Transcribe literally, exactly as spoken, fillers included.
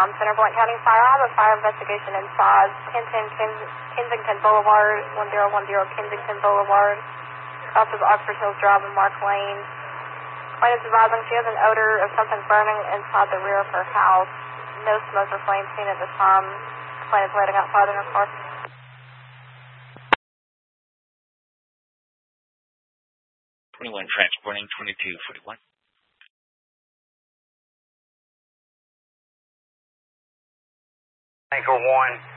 um, Centerpoint County Fire. I have a fire investigation inside Kensington, Kens- Kensington Boulevard, one zero one zero Kensington Boulevard, off of Oxford Hills Drive and Mark Lane. Client is advising she has an odor of something burning inside the rear of her house. No smoke or flame seen at this time. Client is waiting outside in her car. twenty-one transporting twenty-two forty-one. Anchor one.